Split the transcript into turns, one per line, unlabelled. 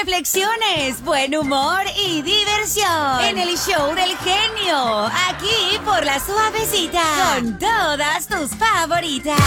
reflexiones, buen humor y diversión. En el show del genio, aquí por La Suavecita, con todas tus favoritas.